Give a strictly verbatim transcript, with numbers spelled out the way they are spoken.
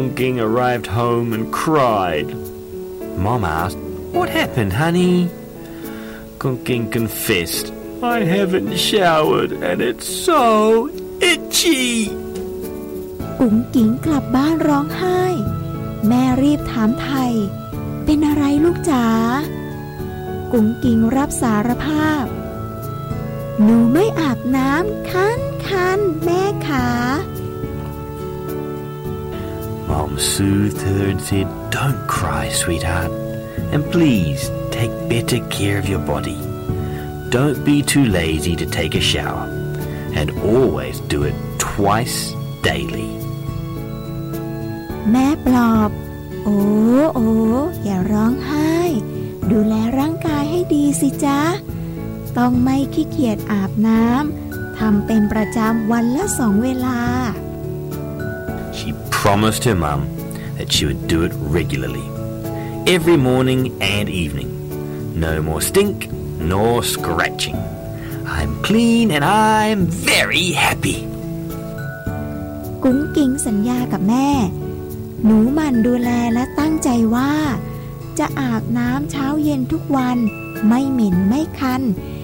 Gung Ging arrived home and cried. Mom asked, "What happened, honey?" Gung Ging confessed, "I haven't showered and it's so itchy." กุ๋งกิ๋งกลับบ้านร้องไห้แม่รีบถามไถ่เป็นอะไรลูกจ๋ากุ๋งกิ๋งรับสารภาพหนูไม่อาบน้ำคันคันแม่ขา Mom soothed her and said, "Don't cry, sweetheart, and please take better care of your body. Don't be too lazy to take a shower, and always do it twice daily." แม่ปลอบโอ้โอ้อย่าร้องไห้ดูแลร่างกายให้ดีสิจ๊ะต้องไม่ขี้เกียจอาบน้ำทำเป็นประจำวันละสองเวลา She promised her mum that she would do it regularly, every morning and evening. No more stink nor scratching. I'm clean and I'm very happy. กุ๋งกิ๋งสัญญากับแม่หนูหมั่นดูแลและตั้งใจว่าจะอาบน้ำเช้าเย็นทุกวันไม่เหม็นไม่คัน